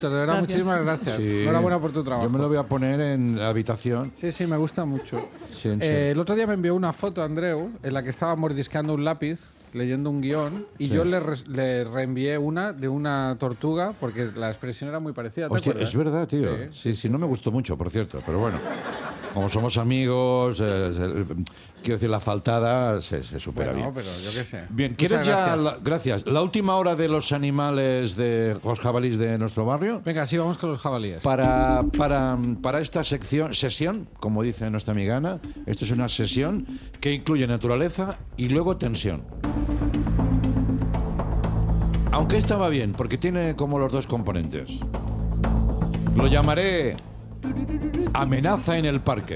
De verdad, muchísimas gracias. Sí. Enhorabuena por tu trabajo. Yo me lo voy a poner en la habitación. Sí, me gusta mucho. Sí, sí. El otro día me envió una foto, Andreu, en la que estaba mordisqueando un lápiz, leyendo un guión, y Sí. yo le reenvié una de una tortuga, porque la expresión era muy parecida. ¿Te Hostia, acuerdas? es verdad, tío. Sí. Sí, no me gustó mucho, por cierto, pero bueno. Como somos amigos, quiero decir, la faltada se supera Bueno, bien. pero yo qué sé. Bien, Muchas ¿quieres ya? gracias. Gracias. La última hora de los animales de los jabalíes de nuestro barrio. Venga, sí, vamos con los jabalíes. Para esta sesión, como dice nuestra amiga Ana, esto es una sesión que incluye naturaleza y luego tensión. Aunque esta va bien, porque tiene como los dos componentes. Lo llamaré amenaza en el parque.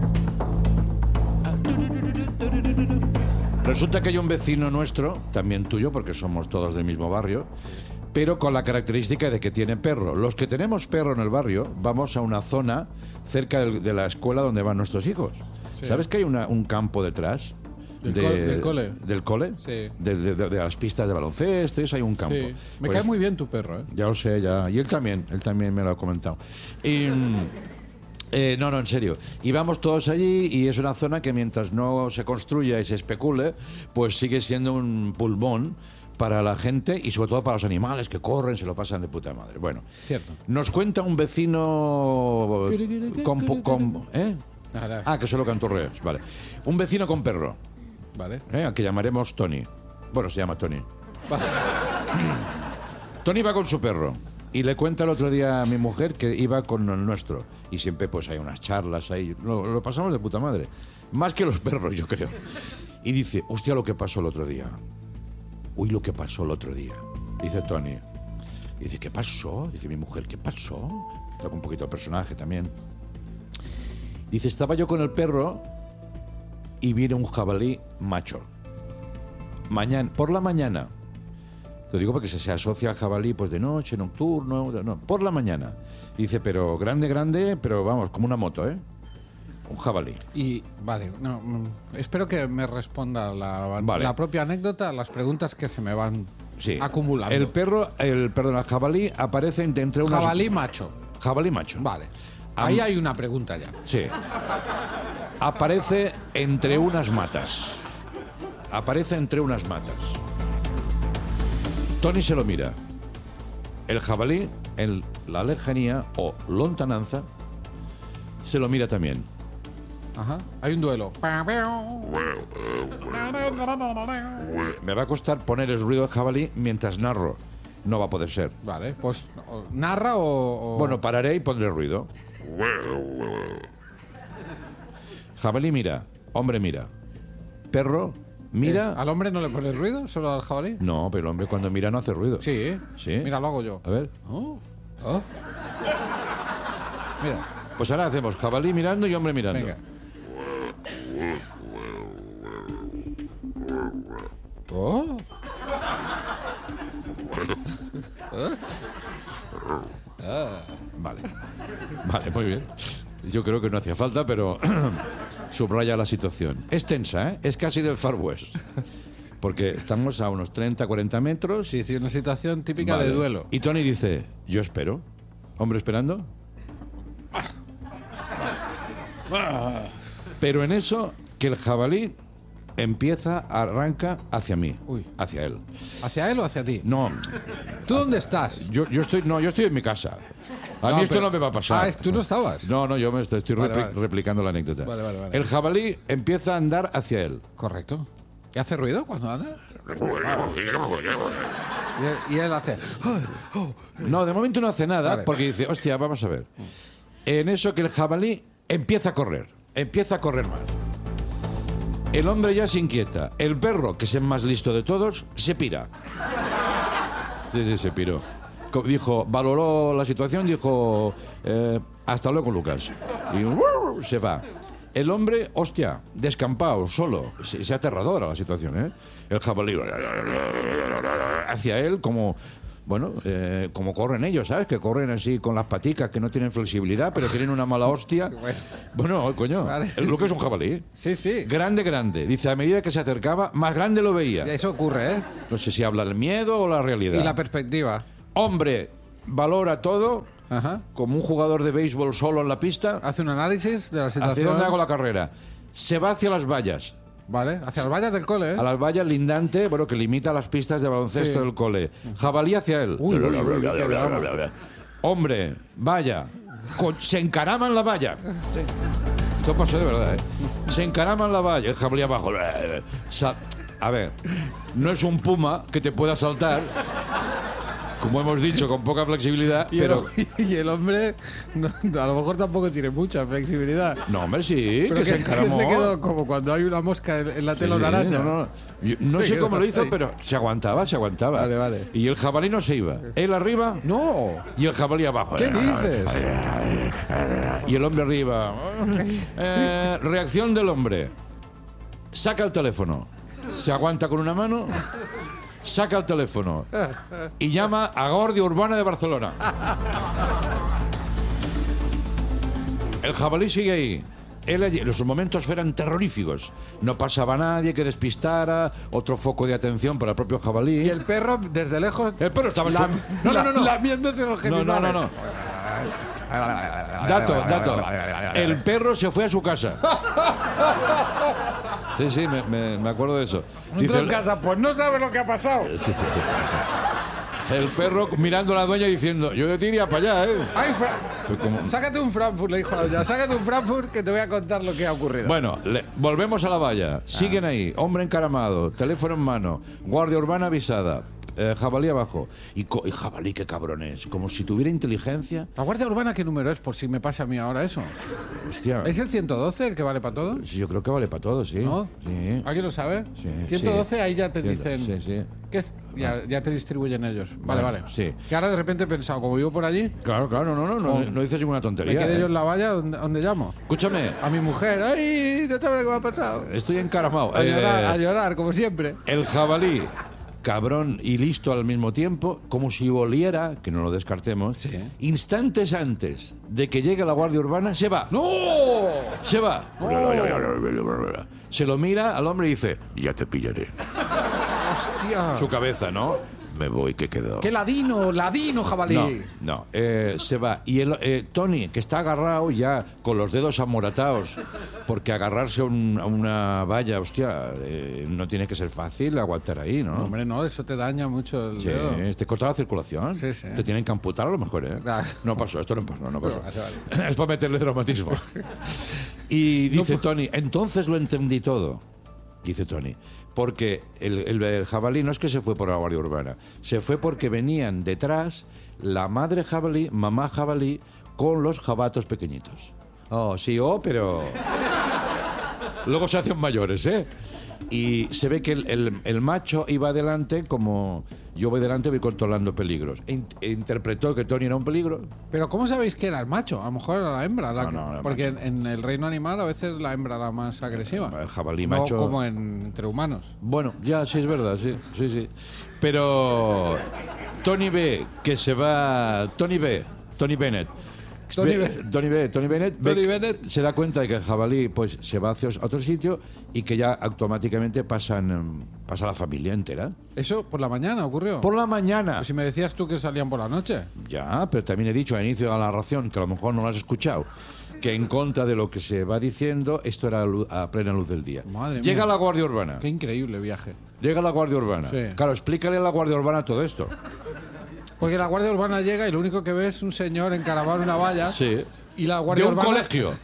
Resulta que hay un vecino nuestro, también tuyo, porque somos todos del mismo barrio, pero con la característica de que tiene perro. Los que tenemos perro en el barrio vamos a una zona cerca de la escuela donde van nuestros hijos. Sí. ¿Sabes que hay un campo detrás? ¿Del cole? ¿Del cole? Sí. De las pistas de baloncesto, y eso hay un campo. Sí. Me Pues, cae muy bien tu perro, ¿eh? ya lo sé, ya. Y él también me lo ha comentado. Y, no, en serio. Y vamos todos allí y es una zona que mientras no se construya y se especule, pues sigue siendo un pulmón para la gente y sobre todo para los animales que corren, se lo pasan de puta madre. Bueno, Cierto. nos cuenta un vecino ¿eh? Nada. Ah, que solo canturreas, vale. Un vecino con perro, Vale. al que llamaremos Tony. Bueno, se llama Tony. Vale. Tony va con su perro y le cuenta el otro día a mi mujer que iba con el nuestro. Y siempre pues hay unas charlas ahí. Lo pasamos de puta madre. Más que los perros, yo creo. Y dice, hostia, lo que pasó el otro día. Uy, lo que pasó el otro día. Dice Tony. Y dice, ¿qué pasó? Dice mi mujer, ¿qué pasó? Toca un poquito el personaje también. Dice, estaba yo con el perro y viene un jabalí macho. Por la mañana. Te digo porque se asocia al jabalí pues de noche, nocturno, no, por la mañana. Dice, pero grande, pero vamos, como una moto, ¿eh? Un jabalí. Y, vale, no, espero que me responda Vale. la propia anécdota a las preguntas que se me van Sí. acumulando. El jabalí aparece entre unas... Jabalí macho. Jabalí macho. Vale. Ahí hay una pregunta ya. Sí. Aparece entre unas matas. Tony se lo mira. El jabalí, en la lejanía o lontananza, se lo mira también. Ajá. Hay un duelo. Me va a costar poner el ruido del jabalí mientras narro. No va a poder ser. Vale, pues narra o... Bueno, pararé y pondré ruido. Jabalí mira, hombre mira. Perro mira. ¿Al hombre no le pone ruido? ¿Solo al jabalí? No, pero el hombre cuando mira no hace ruido. Sí. ¿Sí? Mira, lo hago yo. A ver. Oh. Oh. Mira, Pues ahora hacemos jabalí mirando y hombre mirando. venga. Oh. Vale, muy bien. Yo creo que no hacía falta, pero subraya la situación. Es tensa, ¿eh? Es casi del Far West. Porque estamos a unos 30, 40 metros. Sí, sí, una situación típica Vale. de duelo. Y Tony dice, yo espero. ¿Hombre esperando? Pero en eso, que el jabalí arranca hacia mí. Uy. Hacia él. ¿Hacia él o hacia ti? No, ¿Tú dónde estás? yo estoy en mi casa. A No, mí esto pero- no me va a pasar. Ah, ¿tú no estabas? No, yo me estoy Vale, vale. replicando la anécdota. Vale. El jabalí empieza a andar hacia él. Correcto. ¿Y hace ruido cuando anda? Y él hace... No, de momento no hace nada Vale. porque dice, hostia, vamos a ver. En eso que el jabalí empieza a correr más. El hombre ya se inquieta. El perro, que es el más listo de todos, se pira. Sí, se piró. Valoró la situación, dijo, hasta luego, Lucas. Y se va. El hombre, hostia, descampado, solo. Es aterradora la situación, ¿eh? El jabalí hacia él como... Bueno, como corren ellos, ¿sabes? Que corren así con las paticas, que no tienen flexibilidad, pero tienen una mala hostia. Bueno, coño, Vale. lo que es un jabalí. Sí, sí. Grande. Dice, a medida que se acercaba, más grande lo veía. Eso ocurre, ¿eh? No sé si habla el miedo o la realidad. Y la perspectiva. Hombre, valora todo Ajá. como un jugador de béisbol solo en la pista. Hace un análisis de la ¿Hacia situación. dónde hago la carrera? Se va hacia las vallas. Vale, hacia las vallas del cole, ¿eh? A las vallas lindante, bueno, que limita las pistas de baloncesto Sí. del cole. Jabalí hacia él. Uy, qué drama. Hombre, valla. Se encarama en la valla. Sí. Esto pasó de verdad, ¿eh? Se encarama en la valla. El jabalí abajo. A ver, no es un puma que te pueda saltar, como hemos dicho, con poca flexibilidad, pero... Y el hombre a lo mejor tampoco tiene mucha flexibilidad. No, hombre, sí, Pero que se encaramó. se quedó como cuando hay una mosca en la tela Sí, araña. no. Yo no Se sé quedó cómo lo hizo, ahí. pero se aguantaba. Vale, vale. Y el jabalí no se iba. Él arriba ¡No! y el jabalí abajo. ¿Qué dices? Y el hombre arriba. Reacción del hombre. Saca el teléfono. Se aguanta con una mano. Saca el teléfono. Y llama a Guardia Urbana de Barcelona. El jabalí sigue ahí. Él allí, los momentos eran terroríficos. No pasaba nadie que despistara. Otro foco de atención para el propio jabalí. Y el perro, desde lejos... El perro estaba en No. Lamiéndose los genitales. No. Dato. El perro se fue a su casa. Sí, me acuerdo de eso. Entró en casa, pues no sabe lo que ha pasado. Sí. El perro mirando a la dueña diciendo, yo te iría para allá, ¿eh? Ay, Pues como- sácate un Frankfurt, le dijo la doña. Sácate un Frankfurt que te voy a contar lo que ha ocurrido. Bueno, volvemos a la valla. Siguen ahí, hombre encaramado, teléfono en mano, guardia urbana avisada, jabalí abajo. Y jabalí, qué cabrones, como si tuviera inteligencia. ¿La Guardia Urbana qué número es? Por si me pasa a mí ahora eso. Hostia, ¿Es el 112 el que vale para todo? sí, yo creo que vale para todo, sí. ¿No? Sí. ¿Alguien lo sabe? Sí, 112, sí. ahí ya te Ciento- dicen... sí, sí. ¿Qué es? Ya te distribuyen ellos. Vale, Vale, vale. sí. Que ahora de repente he pensado, como vivo por allí, Claro, no dices ninguna me tontería. quedé yo ¿eh? en la valla, ¿dónde llamo? Escúchame, A mi mujer. ¡Ay! No sabes lo que me ha pasado. estoy encaramado. A llorar, como siempre. El jabalí, cabrón y listo al mismo tiempo, como si oliera, que no lo descartemos, Sí. instantes antes de que llegue la Guardia Urbana, se va. ¡No! Se va. Se lo mira al hombre y dice, ya te pillaré. ¡Hostia! Su cabeza, ¿no? Me voy, que quedó. ¡Qué ladino, jabalí! No, se va. Y Tony, que está agarrado ya con los dedos amoratados, porque agarrarse a una valla, hostia, no tiene que ser fácil aguantar ahí, ¿no? No, hombre, no, eso te daña mucho el Sí, dedo. te corta la circulación. Sí, sí. Te tienen que amputar a lo mejor, ¿eh? Ah. No pasó, esto no pasó. Vale. Es para meterle dramatismo. Y dice Tony, entonces lo entendí todo. Dice Tony. Porque el jabalí no es que se fue por la Guardia Urbana, se fue porque venían detrás la madre jabalí, mamá jabalí, con los jabatos pequeñitos. Oh, sí, pero... Luego se hacen mayores, ¿eh? Y se ve que el macho iba adelante como yo voy delante, voy controlando peligros. Interpretó que Tony era un peligro. Pero ¿cómo sabéis que era el macho? A lo mejor era la hembra. No, era porque macho. en el reino animal a veces la hembra era más agresiva. El jabalí No macho... como entre humanos. Bueno, ya, sí es verdad, sí. Pero Tony ve que se va... Tony Bennett. Tony Bennett Bennett. se da cuenta de que el jabalí pues se va hacia otro sitio y que ya automáticamente pasa la familia entera. ¿Eso por la mañana ocurrió? Por la mañana. Pues si me decías tú que salían por la noche. Ya, pero también he dicho al inicio de la narración, que a lo mejor no lo has escuchado, que en contra de lo que se va diciendo, esto era a plena luz del día. Madre mía. Llega la Guardia Urbana. Qué increíble viaje. Llega la Guardia Urbana. Sí. Claro, explícale a la Guardia Urbana todo esto. Porque la Guardia Urbana llega y lo único que ve es un señor encaramado en una valla. Sí. Y la Guardia De un Urbana... colegio.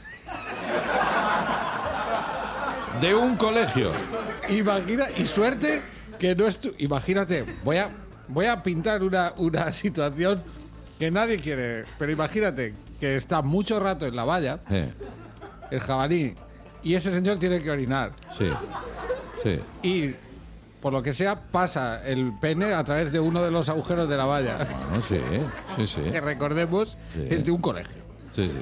De un colegio. Imagina, y suerte que no es tú. Imagínate, voy a pintar una situación que nadie quiere. Pero imagínate que está mucho rato en la valla, el jabalí, y ese señor tiene que orinar. Sí. Y por lo que sea, pasa el pene a través de uno de los agujeros de la valla. Bueno, sí. Que recordemos, Sí. es de un colegio. Sí.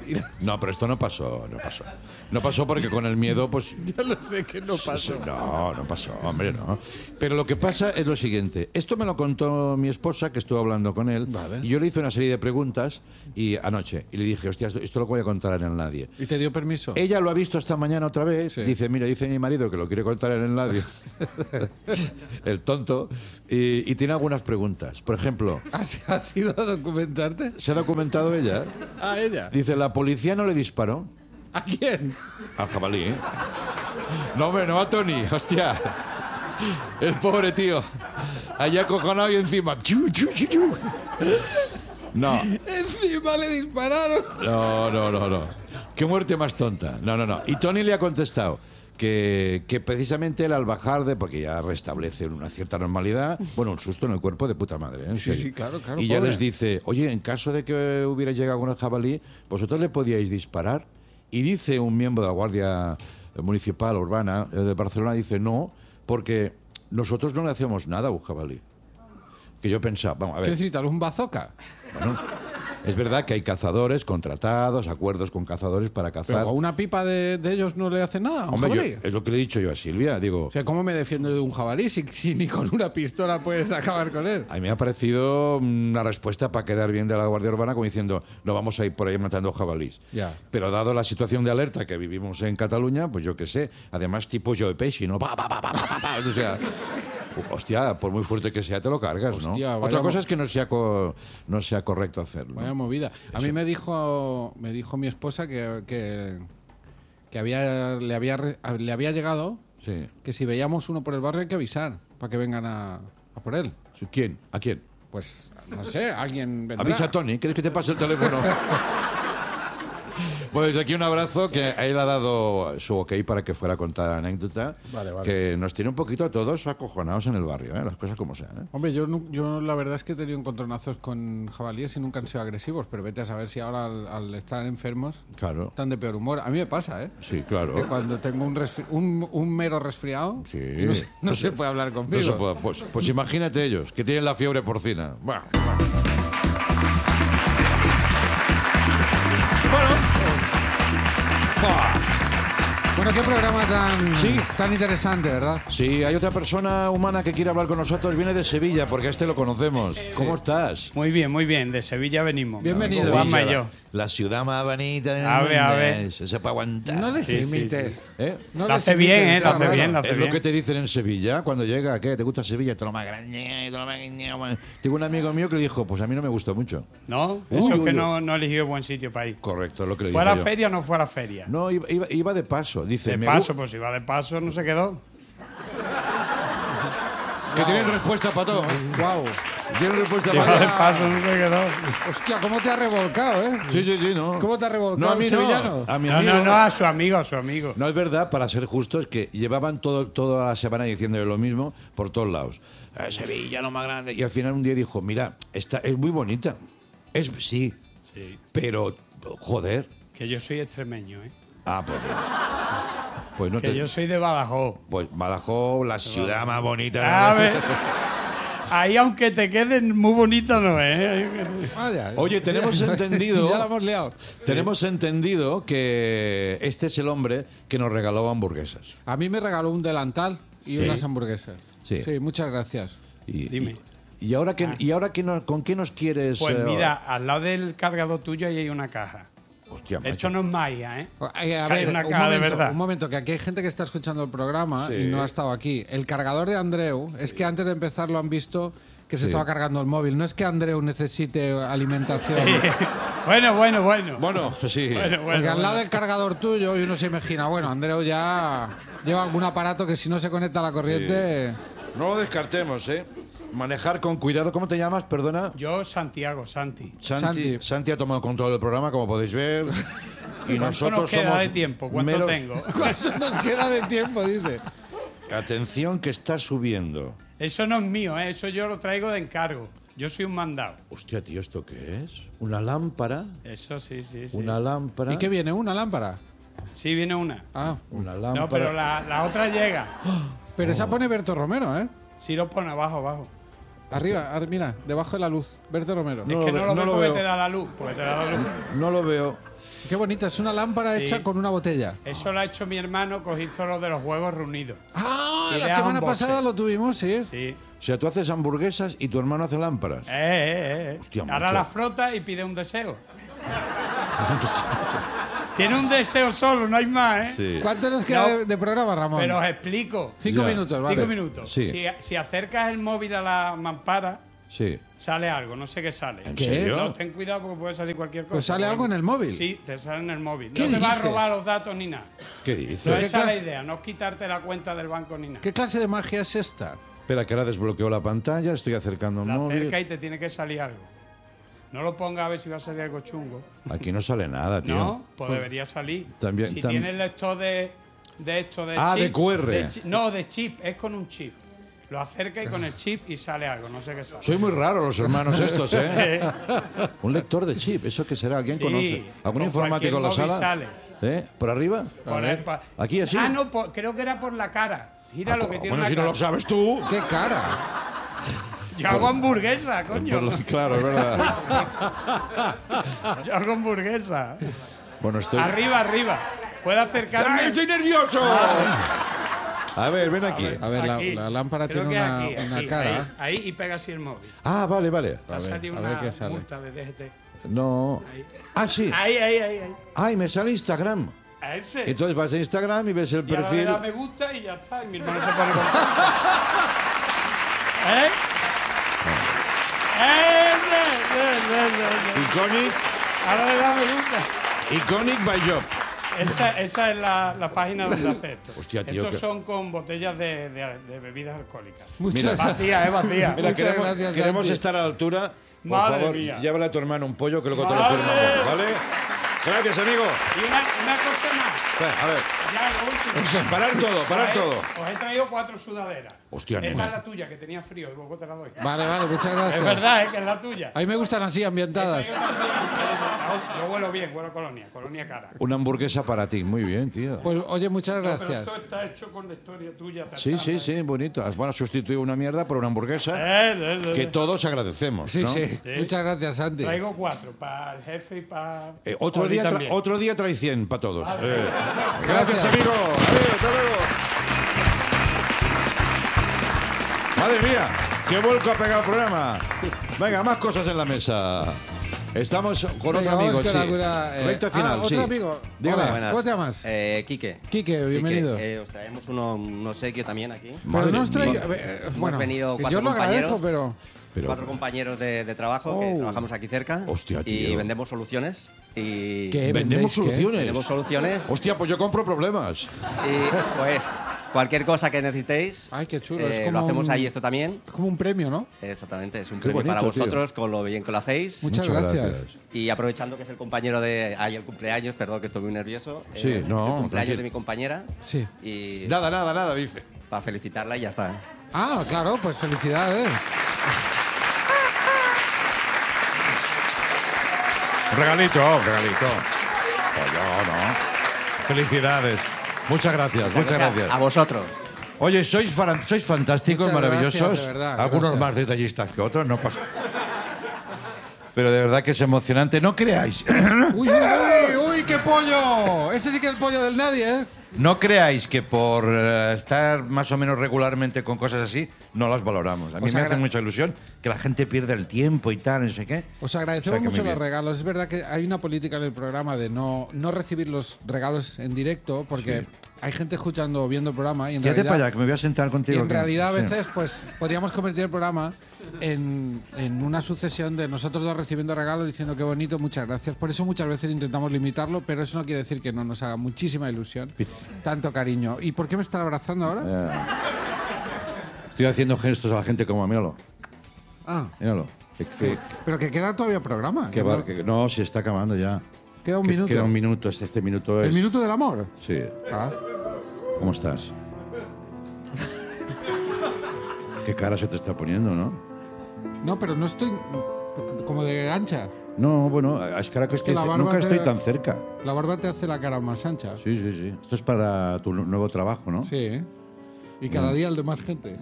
No, pero esto no pasó. No pasó porque con el miedo, pues... Yo lo sé que no pasó. No pasó, hombre, no. Pero lo que pasa es lo siguiente. Esto me lo contó mi esposa, que estuvo hablando con él. Vale. Y yo le hice una serie de preguntas anoche. Y le dije, hostia, esto lo voy a contar en el nadie. ¿Y te dio permiso? Ella lo ha visto esta mañana otra vez. Sí. Dice, mira, dice mi marido que lo quiere contar en el nadie. El tonto. Y tiene algunas preguntas. Por ejemplo, ¿Has ido a documentarte? ¿se ha documentado ella? ¿A ella? Dice, la policía no le disparó. ¿A quién? Al jabalí, ¿eh? No, hombre, no a Tony, hostia. El pobre tío. Allá acojonado y encima. Chu, chu, chu, chu. No. Encima le dispararon. No. Qué muerte más tonta. No. Y Tony le ha contestado que precisamente él al bajar porque ya restablece una cierta normalidad, bueno, un susto en el cuerpo de puta madre, ¿eh? En serio. Sí, claro. Y ya pobre. les dice, oye, en caso de que hubiera llegado con el jabalí, ¿vosotros le podíais disparar? Y dice un miembro de la Guardia Municipal Urbana de Barcelona, dice, no, porque nosotros no le hacemos nada a un jabalí. Que yo pensaba, vamos a ¿Qué ver, necesitas? ¿Un bazooka? bueno, es verdad que hay cazadores contratados, acuerdos con cazadores para cazar. Pero a una pipa de ellos no le hace nada. ¿A un Hombre, jabalí? es lo que le he dicho yo a Silvia, digo... O sea, ¿cómo me defiendo de un jabalí si ni con una pistola puedes acabar con él? A mí me ha parecido una respuesta para quedar bien de la Guardia Urbana, como diciendo, no vamos a ir por ahí matando jabalís. Ya. Pero dado la situación de alerta que vivimos en Cataluña, pues yo qué sé. Además, tipo Joe Pesci, ¿no? Pa. O sea, hostia, por muy fuerte que sea, te lo cargas, Hostia, ¿no? vaya Otra cosa es que no sea correcto hacerlo, ¿no? Vaya movida. A mí me dijo mi esposa que le había llegado Sí. que si veíamos uno por el barrio hay que avisar para que vengan a por él. ¿Quién? ¿A quién? Pues, no sé, alguien vendrá. Avisa a Tony, ¿quieres que te pase el teléfono? Pues aquí un abrazo, que a él ha dado su ok para que fuera a contar la anécdota, Vale. que nos tiene un poquito a todos acojonados en el barrio, las cosas como sean. Hombre, yo la verdad es que he tenido encontronazos con jabalíes y nunca han sido agresivos, pero vete a saber si ahora al estar enfermos Claro, están de peor humor. A mí me pasa, ¿eh? sí, Que claro. cuando tengo un mero resfriado, Sí. y no se puede hablar conmigo. Eso, pues imagínate ellos, que tienen la fiebre porcina. Bueno. Bueno, qué programa Sí. tan interesante, ¿verdad? Sí, hay otra persona humana que quiere hablar con nosotros, viene de Sevilla, porque a este lo conocemos. ¿Cómo estás? Muy bien, de Sevilla venimos. Bienvenido. Juanma y Sevilla, yo. la ciudad más bonita del A ver, a mundo. ver. Se puede aguantar. No les Sí, sí, imites. ¿Eh? No Lo les hace bien, imites, lo hace claro. bien, lo hace Es lo bien. que te dicen en Sevilla cuando llega. ¿Qué? ¿Te gusta Sevilla? Todo lo más grande. Todo lo más... Tengo un amigo mío que le dijo, pues a mí no me gustó mucho. ¿No? Uy, Eso es uy, que uy. no eligió buen sitio para ir. Correcto, es lo que le ¿Fue a la dije yo. feria o no fue a la feria? No, iba de paso. Dice, De me paso, pues si va de paso no se quedó. que tienen respuesta para todo. Guau. Tienen respuesta Si para va de todo. paso no se quedó. Hostia, ¿cómo te ha revolcado, eh? Sí, no. ¿Cómo te ha revolcado No, a mí el sevillano? no. A mi No, amigo. a su amigo, a su amigo. No, es verdad, para ser justos, que llevaban toda la semana diciéndole lo mismo por todos lados. Sevilla, lo más grande. Y al final un día dijo, mira, esta es muy bonita. Sí, Sí. pero, joder. Que yo soy extremeño, ¿eh? Pues no Que yo soy de Badajoz. Pues Badajoz, la ciudad más bonita. A ver. Ahí, aunque te queden muy bonito, no es. Vaya. Oye, tenemos entendido. Ya la hemos liado. Tenemos entendido que este es el hombre que nos regaló hamburguesas. A mí me regaló un delantal y Sí. unas hamburguesas. Sí. Muchas gracias. Dime. Y ahora ¿con qué nos quieres? Pues mira, al lado del cargador tuyo ahí hay una caja. Hostia, macho. Esto no es magia, ¿eh? A Que hay ver, una caja de verdad. un momento, que aquí hay gente que está escuchando el programa Sí. y no ha estado aquí. El cargador de Andreu, es que antes de empezar lo han visto que se Sí. estaba cargando el móvil. No es que Andreu necesite alimentación. Bueno. Bueno, sí. Porque al lado del cargador tuyo, y uno se imagina, bueno, Andreu ya lleva algún aparato que si no se conecta a la corriente... No lo descartemos, ¿eh? Manejar con cuidado. ¿Cómo te llamas? Perdona. Yo, Santiago, Santi. Santi ha tomado control del programa, como podéis ver. Y ¿Cuánto nosotros nos queda somos de tiempo? ¿Cuánto meros- tengo? ¿Cuánto nos queda de tiempo? Dice. Atención que está subiendo. Eso no es mío, ¿eh? Eso yo lo traigo de encargo. Yo soy un mandado. Hostia, tío, ¿esto qué es? ¿Una lámpara? Eso sí. ¿Una lámpara? ¿Y qué viene? ¿Una lámpara? Sí, viene una. Ah, Una lámpara. No, pero la otra llega. pero esa pone Berto Romero, ¿eh? Si lo pone abajo. Arriba, mira, debajo de la luz. Berto Romero. No Es que lo no lo no ves lo porque veo. te da la luz. Porque te da la luz. No lo veo. Qué bonita, es una lámpara hecha con una botella. Eso lo ha hecho mi hermano, cogí solo de los huevos reunidos. Ah, Y la le semana hago un pasada boxe. lo tuvimos, sí. Sí. O sea, tú haces hamburguesas y tu hermano hace lámparas. Hostia, Ahora macho. la frota y pide un deseo. Tiene un deseo solo, no hay más, ¿eh? Sí. ¿Cuánto nos queda No, de programa, Ramón? Pero os explico. 5 Ya. minutos, vale. 5 minutos. Sí. Si acercas el móvil a la mampara, Sí. sale algo, no sé qué sale. ¿En ¿Qué? serio? No, ten cuidado porque puede salir cualquier cosa. Pues sale algo en el móvil. Sí, te sale en el móvil. ¿Qué No te va a dices? robar los datos ni nada. ¿Qué No, dices? ¿Qué esa es la clase? idea, no es quitarte la cuenta del banco ni nada. ¿Qué clase de magia es esta? Espera, que ahora desbloqueo la pantalla, estoy acercando el La móvil. acerca y te tiene que salir algo. No lo ponga a ver si va a salir algo chungo. Aquí no sale nada, tío. No, pues debería salir. También- si tam- tienes lector de esto de Ah, chip. de QR. No, de chip, es con un chip. Lo acerca y con el chip y sale algo, no sé qué sale. Soy muy raro los hermanos estos, ¿eh? Un lector de chip, ¿eso qué será? ¿Quién Sí, conoce? ¿Algún con informático en la cualquier sala? móvil ¿Eh? ¿Por arriba? Aquí, así. Ah, no, creo que era por la cara. Gira lo que tiene Bueno, la si no cara. lo sabes tú. ¡Qué cara! Yo hago hamburguesa, coño. Claro, es verdad. Yo hago hamburguesa. Bueno, estoy. Arriba. ¿Puedo acercarme? ¡Ay, estoy nervioso! A ver, ven aquí. A ver, Aquí. la lámpara Creo tiene que una aquí, cara. Ahí y pega así el móvil. Ah, vale, vale. Te ha ver, salido a ver una qué sale. multa de DGT. No. Ah, sí. Ahí. Ay, me sale Instagram. A ese. Entonces vas a Instagram y ves el Y ahora le perfil. da me gusta y ya está. Y mi hermano se pone contento. ¿Eh? Iconic, Ahora le da me gusta. Iconic by Job. Esa es la página donde hace esto. Hostia, tío, Estos que- son con botellas de bebidas alcohólicas. Muchas Mira. gracias. Vacía. Mira, Muchas gracias, queremos Santi. estar a la altura. Por Madre favor, mía. llévale a tu hermano un pollo que luego te lo Madre. firmamos, ¿vale? Gracias, amigo. Y una cosa más. Espera, a ver. Ya lo último. Parar todo. Os he traído 4 sudaderas. Hostia, no. Esta es la tuya, que tenía frío, y luego te la doy. Vale, muchas gracias. Es verdad, que es la tuya. A mí me gustan así, ambientadas. Yo huelo bien, huelo colonia cara. Una hamburguesa para ti. Muy bien, tío. Pues, oye, muchas Pero gracias. esto está hecho con la historia tuya. Sí, bonito. Has bueno, sustituido una mierda por una hamburguesa que todos agradecemos. Sí, ¿no? sí. Muchas gracias, Santi. Traigo 4, para el jefe y para... Otro día trae 100 para todos. Gracias, amigo. Adiós, hasta luego. Madre mía, qué vuelco ha pegado el programa. Venga, más cosas en la mesa. Estamos con Venga, otro amigo, vamos con sí. alguna, Recta final, otro sí. amigo. Dígame. Hola, Buenas. ¿cómo te llamas? Quique. Quique, bienvenido. Os traemos un obsequio también aquí. Pero Madre no os traigo... mía. bueno, venido que 4 yo lo agradezco, compañeros. pero... 4 compañeros de trabajo que Oh. trabajamos aquí cerca. Hostia, y tío. vendemos soluciones. Y ¿Qué? Vendemos ¿Vendéis qué? soluciones. vendemos soluciones. Hostia, pues yo compro problemas. Y pues cualquier cosa que necesitéis. Ay, qué chulo, es como lo hacemos un- ahí esto también. Es como un premio, ¿no? Exactamente, es un Qué premio para bonito, tío. vosotros con lo bien que lo hacéis. Muchas gracias. Y aprovechando que es el compañero de. Ahí el cumpleaños, perdón que estoy muy nervioso. Sí, no, El cumpleaños tranquilo. de mi compañera. Sí. Y Nada, dice. para felicitarla y ya está. Ah, claro, pues felicidades. Regalito. Oye, no. Felicidades. Muchas gracias. A vosotros. Oye, sois fantásticos, Muchas maravillosos. gracias, de verdad, Algunos gracias. más detallistas que otros, no pasa. Pero de verdad que es emocionante. No creáis, ¡Uy, qué pollo! Ese sí que es el pollo del nadie, ¿eh? no creáis que por estar más o menos regularmente con cosas así, no las valoramos. A mí Os me hace agra- mucha ilusión que la gente pierda el tiempo y tal, no sé qué. Os agradecemos O sea que mucho muy los bien. regalos. Es verdad que hay una política en el programa de no recibir los regalos en directo porque hay gente escuchando o viendo el programa y en Quédate realidad... para allá, que me voy a sentar Y contigo. en que- realidad a sí. veces pues podríamos convertir el programa en una sucesión de nosotros dos recibiendo regalos diciendo qué bonito, muchas gracias. Por eso muchas veces intentamos limitarlo, pero eso no quiere decir que no nos haga muchísima ilusión. Tanto cariño. ¿Y por qué me están abrazando ahora? Estoy haciendo gestos a la gente como, míralo, Ah, míralo. pero que queda todavía programa. No, se está acabando ya. Queda un minuto. Queda un minuto, este minuto es... ¿El minuto del amor? Sí. Ah. ¿Cómo estás? Qué cara se te está poniendo, ¿no? No, pero no estoy como de ancha. No, bueno, es que ahora que, que la barba nunca te- estoy tan cerca. La barba te hace la cara más ancha. Sí. Esto es para tu nuevo trabajo, ¿no? Sí, ¿eh? Y cada día el de más gente.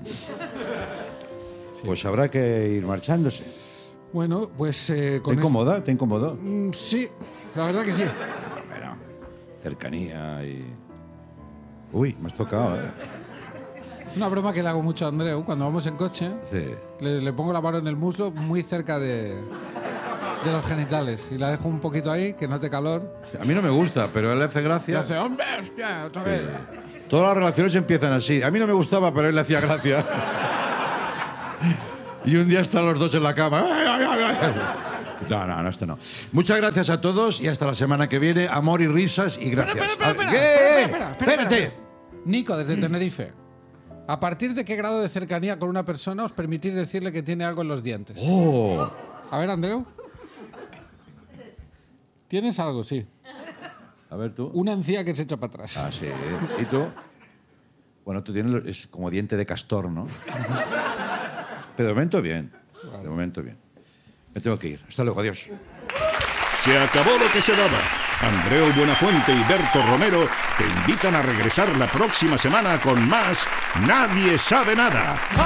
Pues habrá que ir marchándose. Bueno, pues ¿Te con incomoda? ¿Te incomodó? Sí, La verdad que sí. Bueno, cercanía y... Uy, me has tocado, ¿eh? Una broma que le hago mucho a Andreu cuando vamos en coche. Sí. Le pongo la mano en el muslo muy cerca de los genitales y la dejo un poquito ahí, que note calor. Sí, a mí no me gusta, pero a él le hace Y gracia. hace, hombre, hostia, otra vez. Todas las relaciones empiezan así. A mí no me gustaba, pero a él le hacía gracia. Y un día están los dos en la cama. No, esto no. Muchas gracias a todos y hasta la semana que viene. Amor y risas y gracias. Espérate. Nico, desde Tenerife. ¿A partir de qué grado de cercanía con una persona os permitís decirle que tiene algo en los dientes? Oh. A ver, Andreu. ¿Tienes algo? Sí. A ver tú. Una encía que se echa para atrás. Ah, sí. ¿Y tú? Bueno, tú tienes es como diente de castor, ¿no? Pero de momento bien. De momento bien. Me tengo que ir. Hasta luego. Adiós. Se acabó lo que se daba. Andreu Buenafuente y Berto Romero te invitan a regresar la próxima semana con más Nadie sabe nada.